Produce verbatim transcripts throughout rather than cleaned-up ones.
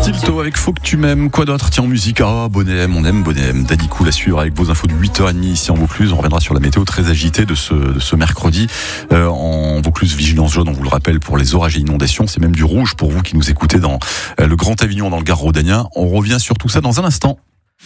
Stilto avec Faut que tu m'aimes. Quoi d'autre? Tiens, en musique, ah, Bonnet M, on aime Bonnet M. Daddy Cool à suivre avec vos infos de huit heures trente ici en Vaucluse. On reviendra sur la météo très agitée de ce, de ce mercredi. Euh, en Vaucluse, vigilance jaune, on vous le rappelle, pour les orages et inondations. C'est même du rouge pour vous qui nous écoutez dans euh, le Grand Avignon, dans le Gard rhodanien. On revient sur tout ça dans un instant.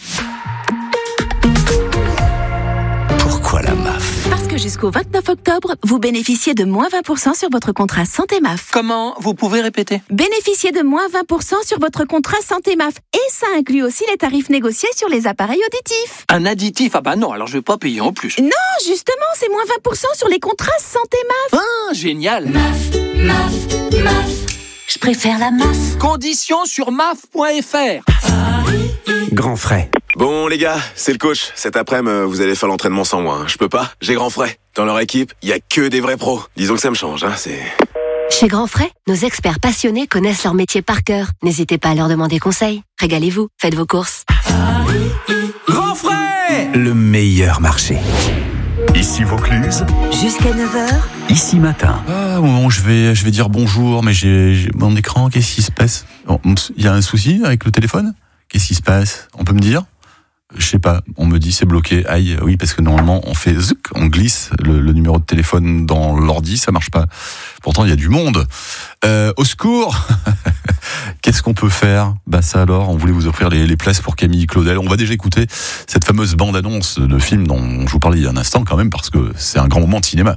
Pourquoi la M A F? Parce que jusqu'au vingt-neuf octobre, vous bénéficiez de moins vingt pour cent sur votre contrat Santé M A F. Comment? Vous pouvez répéter? Bénéficiez de moins vingt pour cent sur votre contrat Santé M A F. Et ça inclut aussi les tarifs négociés sur les appareils auditifs. Un additif? Ah bah non, alors je vais pas payer en plus. Non, justement, c'est moins vingt pour cent sur les contrats Santé M A F. Ah, génial. M A F, M A F, M A F. Je préfère la M A F. Conditions sur M A F point F R. Grand frais. Bon les gars, c'est le coach. Cet après-midi, vous allez faire l'entraînement sans moi. Hein. Je peux pas, j'ai Grand Frais. Dans leur équipe, il y a que des vrais pros. Disons que ça me change, hein, c'est... Chez Grand Frais, nos experts passionnés connaissent leur métier par cœur. N'hésitez pas à leur demander conseil. Régalez-vous, faites vos courses. Grand frais, le meilleur marché. Ici Vaucluse, Jusqu'à neuf heures. ici matin. Ah, bon, je vais, je vais dire bonjour, mais j'ai, j'ai mon écran, qu'est-ce qui se passe? Il y a un souci avec le téléphone? Qu'est-ce qui se passe? On peut me dire? Je sais pas, on me dit c'est bloqué. Aïe, oui, parce que normalement on fait zouk, on glisse le, le numéro de téléphone dans l'ordi, ça marche pas. Pourtant il y a du monde. Euh, au secours. Qu'est-ce qu'on peut faire? Bah ça alors, on voulait vous offrir les, les places pour Camille Claudel. On va déjà écouter cette fameuse bande-annonce de film dont je vous parlais il y a un instant quand même, parce que c'est un grand moment de cinéma.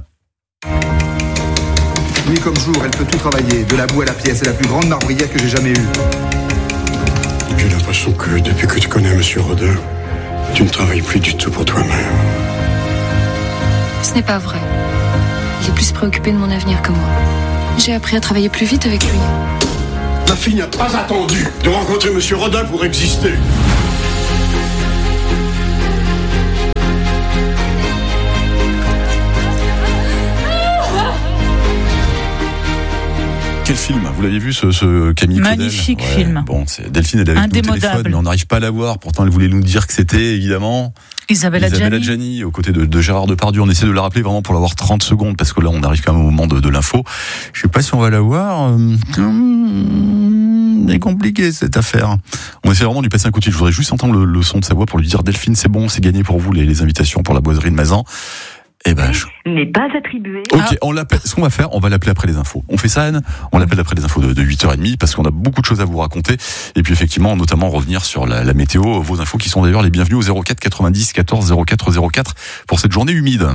Nuit comme jour, elle peut tout travailler, de la boue à la pièce, c'est la plus grande marbrière que j'ai jamais eue. J'ai l'impression que depuis que tu connais Monsieur Rodin, tu ne travailles plus du tout pour toi-même. Ce n'est pas vrai. Il est plus préoccupé de mon avenir que moi. J'ai appris à travailler plus vite avec lui. Ma fille n'a pas attendu de rencontrer Monsieur Rodin pour exister. Quel film? Vous l'avez vu ce, ce Camille Claudel? Magnifique ouais, film. Bon, c'est Delphine, elle avait le téléphone, mais on n'arrive pas à la voir. Pourtant, elle voulait nous dire que c'était évidemment Isabelle Adjani. Adjani, aux côtés de, de Gérard Depardieu. On essaie de la rappeler vraiment pour l'avoir trente secondes, parce que là, on arrive quand même au moment de, de l'info. Je sais pas si on va la voir. Hum, c'est compliqué cette affaire. On essaie vraiment de lui passer un coup de fil. Je voudrais juste entendre le, le son de sa voix pour lui dire Delphine, c'est bon, c'est gagné pour vous les, les invitations pour la boiserie de Mazan. Eh ben, je... n'est pas attribué. Ok, Ah. on l'appelle. Ce qu'on va faire, on va l'appeler après les infos. On fait ça, Anne. On l'appelle après les infos de, de huit heures trente parce qu'on a beaucoup de choses à vous raconter. Et puis effectivement, notamment revenir sur la, la météo, vos infos qui sont d'ailleurs les bienvenues au zéro quatre quatre-vingt-dix quatorze zéro quatre zéro quatre pour cette journée humide.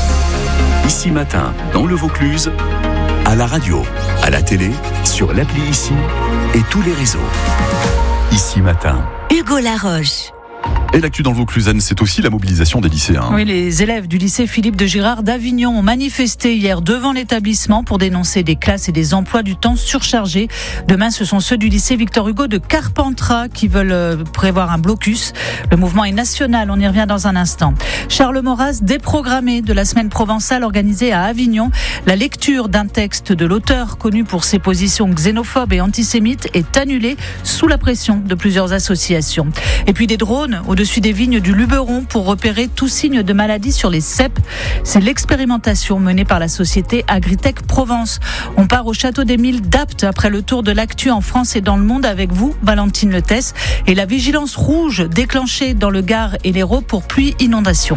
Ici matin, dans le Vaucluse, à la radio, à la télé, sur l'appli Ici et tous les réseaux. Ici matin. Hugo Laroche. Et l'actu dans le Vaucluse, Anne, c'est aussi la mobilisation des lycéens. Oui, les élèves du lycée Philippe de Girard d'Avignon ont manifesté hier devant l'établissement pour dénoncer des classes et des emplois du temps surchargés. Demain, ce sont ceux du lycée Victor Hugo de Carpentras qui veulent prévoir un blocus. Le mouvement est national, on y revient dans un instant. Charles Maurras, déprogrammé de la semaine provençale organisée à Avignon. La lecture d'un texte de l'auteur, connu pour ses positions xénophobes et antisémites, est annulée sous la pression de plusieurs associations. Et puis des drones au-dessus des vignes du Luberon pour repérer tout signe de maladie sur les cèpes. C'est l'expérimentation menée par la société Agritech Provence. On part au château des Milles d'Apt après le tour de l'actu en France et dans le monde avec vous, Valentine Letès, et la vigilance rouge déclenchée dans le Gard et l'Hérault pour pluie-inondation.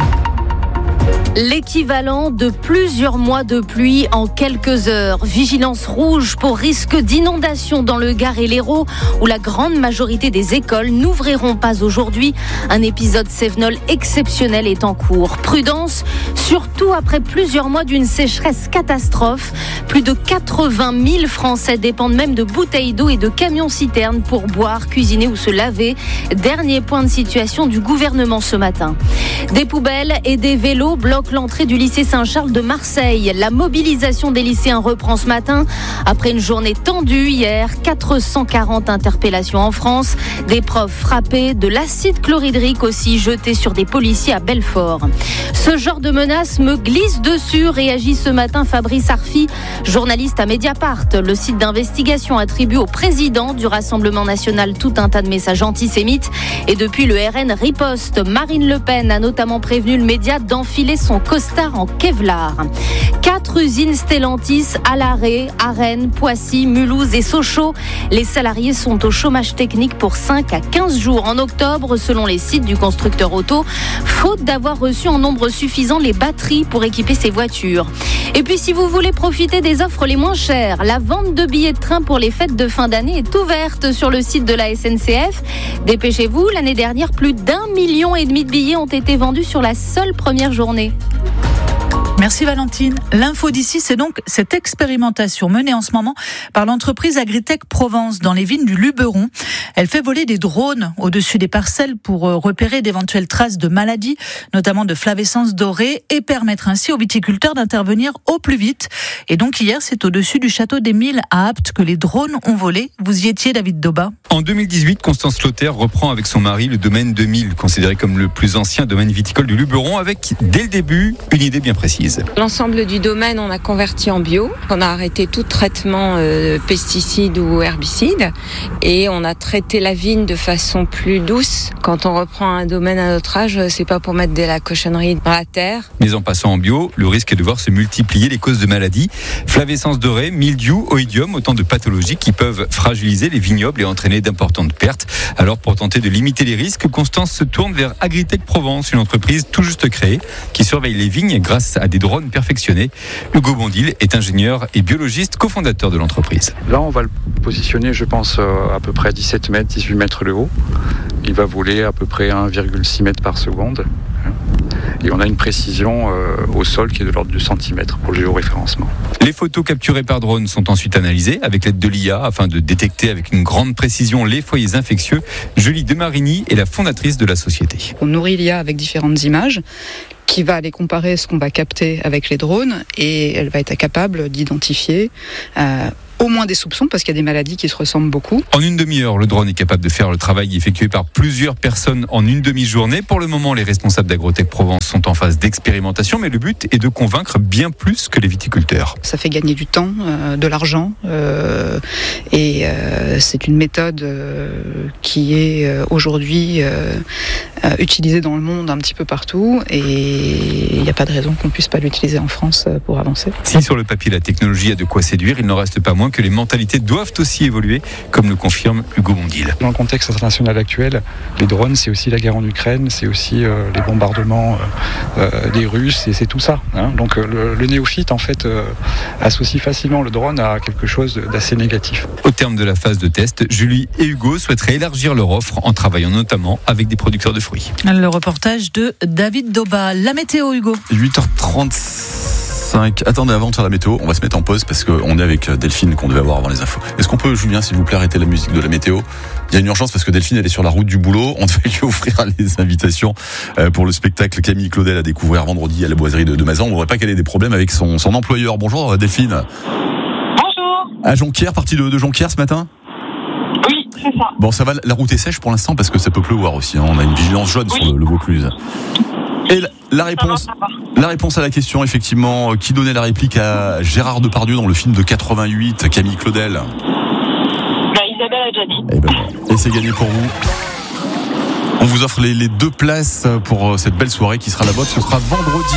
L'équivalent de plusieurs mois de pluie en quelques heures. Vigilance rouge pour risque d'inondation dans le Gard et l'Hérault, où la grande majorité des écoles n'ouvriront pas aujourd'hui. Un épisode cévenol exceptionnel est en cours. Prudence, surtout après plusieurs mois d'une sécheresse catastrophe. Plus de quatre-vingt mille Français dépendent même de bouteilles d'eau et de camions-citernes pour boire, cuisiner ou se laver. Dernier point de situation du gouvernement ce matin. Des poubelles et des vélos bloquent l'entrée du lycée Saint-Charles de Marseille. La mobilisation des lycéens reprend ce matin. Après une journée tendue hier, quatre cent quarante interpellations en France, des profs frappés, de l'acide chlorhydrique aussi jeté sur des policiers à Belfort. Ce genre de menace me glisse dessus, réagit ce matin Fabrice Arfi, journaliste à Mediapart. Le site d'investigation attribue au président du Rassemblement national tout un tas de messages antisémites. Et depuis, le R N riposte. Marine Le Pen a notamment prévenu le média d'enfiler enfiler son costard en Kevlar. Quatre usines Stellantis à l'arrêt, à Rennes, Poissy, Mulhouse et Sochaux. Les salariés sont au chômage technique pour cinq à quinze jours en octobre, selon les sites du constructeur auto, faute d'avoir reçu en nombre suffisant les batteries pour équiper ses voitures. Et puis si vous voulez profiter des offres les moins chères, la vente de billets de train pour les fêtes de fin d'année est ouverte sur le site de la S N C F. Dépêchez-vous, l'année dernière, plus d'un million et demi de billets ont été vendus sur la seule première journée. Merci Valentine. L'info d'ici, c'est donc cette expérimentation menée en ce moment par l'entreprise Agritech Provence dans les vignes du Luberon. Elle fait voler des drones au-dessus des parcelles pour repérer d'éventuelles traces de maladies, notamment de flavescence dorée, et permettre ainsi aux viticulteurs d'intervenir au plus vite. Et donc hier, c'est au-dessus du château des Milles à Apt que les drones ont volé. Vous y étiez, David Doba? En deux mille dix-huit, Constance Lauter reprend avec son mari le domaine de Milles, considéré comme le plus ancien domaine viticole du Luberon, avec dès le début une idée bien précise. L'ensemble du domaine, on a converti en bio. On a arrêté tout traitement euh, pesticides ou herbicides et on a traité la vigne de façon plus douce. Quand on reprend un domaine à notre âge, c'est pas pour mettre de la cochonnerie dans la terre. Mais en passant en bio, le risque est de voir se multiplier les causes de maladies. Flavescence dorée, mildiou, oïdium, autant de pathologies qui peuvent fragiliser les vignobles et entraîner d'importantes pertes. Alors pour tenter de limiter les risques, Constance se tourne vers Agritech Provence, une entreprise tout juste créée qui surveille les vignes grâce à des drones perfectionnés. Hugo Bondil est ingénieur et biologiste, cofondateur de l'entreprise. Là, on va le positionner, je pense, à peu près dix-sept mètres, dix-huit mètres de haut. Il va voler à peu près un virgule six mètre par seconde. Et on a une précision euh, au sol qui est de l'ordre de centimètres pour le géoréférencement. Les photos capturées par drone sont ensuite analysées avec l'aide de l'I A afin de détecter avec une grande précision les foyers infectieux. Julie Demarigny est la fondatrice de la société. On nourrit l'I A avec différentes images qui va aller comparer ce qu'on va capter avec les drones et elle va être capable d'identifier euh, au moins des soupçons parce qu'il y a des maladies qui se ressemblent beaucoup. En une demi-heure, le drone est capable de faire le travail effectué par plusieurs personnes en une demi-journée. Pour le moment, les responsables d'Agrotech Provence sont en phase d'expérimentation, mais le but est de convaincre bien plus que les viticulteurs. Ça fait gagner du temps, euh, de l'argent euh, et euh, c'est une méthode euh, qui est euh, aujourd'hui euh, euh, utilisée dans le monde un petit peu partout et il n'y a pas de raison qu'on ne puisse pas l'utiliser en France pour avancer. Si sur le papier la technologie a de quoi séduire, il n'en reste pas moins que les mentalités doivent aussi évoluer, comme le confirme Hugo Bondil. Dans le contexte international actuel, les drones, c'est aussi la guerre en Ukraine, c'est aussi euh, les bombardements euh, euh, des Russes, et c'est tout ça. Hein. Donc euh, le, le néophyte, en fait, euh, associe facilement le drone à quelque chose d'assez négatif. Au terme de la phase de test, Julie et Hugo souhaiteraient élargir leur offre en travaillant notamment avec des producteurs de fruits. Le reportage de David Doba. La météo, Hugo. huit heures trente-cinq. Attendez, avant de faire la météo, on va se mettre en pause parce qu'on est avec Delphine qu'on devait avoir avant les infos. Est-ce qu'on peut, Julien, s'il vous plaît, arrêter la musique de la météo? Il y a une urgence parce que Delphine, elle est sur la route du boulot. On devait lui offrir les invitations pour le spectacle Camille Claudel à découvrir vendredi à la boiserie de, de Mazan. On ne voudrait pas qu'elle ait des problèmes avec son, son employeur. Bonjour, Delphine. Bonjour. À Jonquière, partie de, de Jonquière ce matin? Oui, c'est ça. Bon, ça va, la route est sèche pour l'instant parce que ça peut pleuvoir aussi. Hein. On a une vigilance jaune oui. sur le, le Vaucluse. Et la, la réponse, la réponse à la question, effectivement, qui donnait la réplique à Gérard Depardieu dans le film de quatre-vingt-huit, Camille Claudel? Bah, Isabelle Adjani. Et, ben, et c'est gagné pour vous. On vous offre les, les deux places pour cette belle soirée qui sera la vôtre. Ce sera vendredi.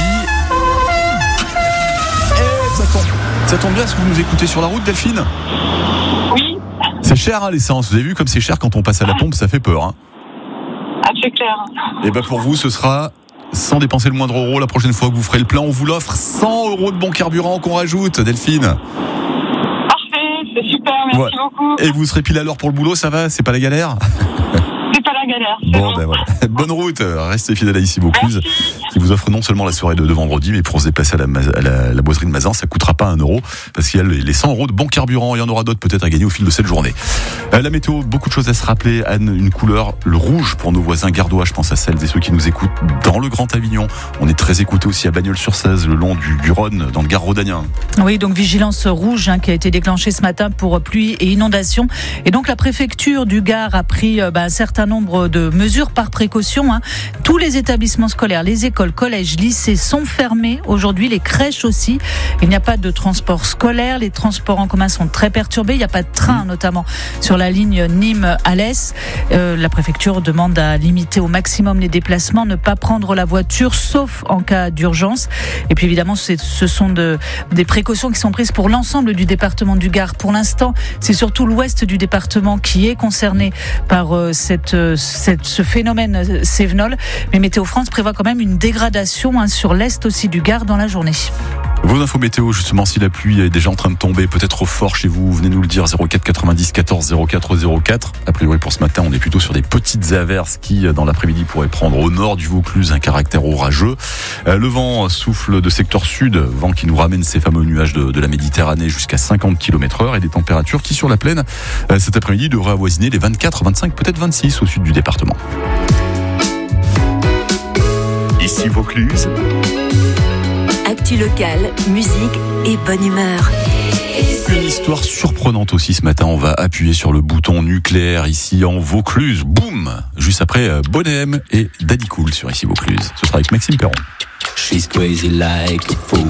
Et ça tombe, ça tombe bien, est-ce que vous nous écoutez sur la route, Delphine? Oui. C'est cher, hein, l'essence. Vous avez vu comme c'est cher quand on passe à la pompe, ça fait peur. Hein. Ah, c'est clair. Et ben pour vous, ce sera sans dépenser le moindre euro. La prochaine fois que vous ferez le plein, on vous l'offre cent euros de bon carburant qu'on rajoute, Delphine. Parfait, c'est super, merci ouais. beaucoup. Et vous serez pile à l'heure pour le boulot, ça va? C'est pas la galère? C'est pas la galère. Bon, bon, ben voilà. Bonne route. Restez fidèles à Ici Vaucluse, qui vous offre non seulement la soirée de, de vendredi, mais pour se déplacer à la, à la, la boiserie de Mazan, ça coûtera pas un euro, parce qu'il y a les cent euros de bon carburant. Il y en aura d'autres peut-être à gagner au fil de cette journée. Euh, la météo, beaucoup de choses à se rappeler. Anne, une couleur, le rouge pour nos voisins gardois. Je pense à celles et ceux qui nous écoutent dans le Grand Avignon. On est très écoutés aussi à Bagnols-sur-Cèze, le long du, du Rhône, dans le Gard rhodanien. Oui, donc vigilance rouge hein, qui a été déclenchée ce matin pour pluie et inondation. Et donc la préfecture du Gard a pris euh, bah, un certain nombre mesure de mesures par précaution. Hein. Tous les établissements scolaires, les écoles, collèges, lycées sont fermés aujourd'hui, les crèches aussi. Il n'y a pas de transport scolaire, les transports en commun sont très perturbés. Il n'y a pas de train, notamment sur la ligne Nîmes-Alès. Euh, la préfecture demande à limiter au maximum les déplacements, ne pas prendre la voiture, sauf en cas d'urgence. Et puis évidemment, c'est, ce sont de, des précautions qui sont prises pour l'ensemble du département du Gard. Pour l'instant, c'est surtout l'ouest du département qui est concerné par euh, cette, cette, ce phénomène Cévenol. Mais Météo France prévoit quand même une dégradation hein, sur l'est aussi du Gard dans la journée. Vos infos météo, justement, si la pluie est déjà en train de tomber, peut-être trop fort chez vous, venez nous le dire, zéro quatre quatre-vingt-dix quatorze zéro quatre zéro quatre. A priori, pour ce matin, on est plutôt sur des petites averses qui, dans l'après-midi, pourraient prendre au nord du Vaucluse un caractère orageux. Le vent souffle de secteur sud, vent qui nous ramène ces fameux nuages de, de la Méditerranée jusqu'à cinquante kilomètres heure et des températures qui, sur la plaine, cet après-midi, devraient avoisiner les vingt-quatre, vingt-cinq, peut-être vingt-six au sud du département. Ici Vaucluse. Actu locale, musique et bonne humeur. Une histoire surprenante aussi ce matin. On va appuyer sur le bouton nucléaire ici en Vaucluse. Boum! Juste après Bonnet M et Daddy Cool sur Ici Vaucluse. Ce sera avec Maxime Perron. She's crazy like a fool.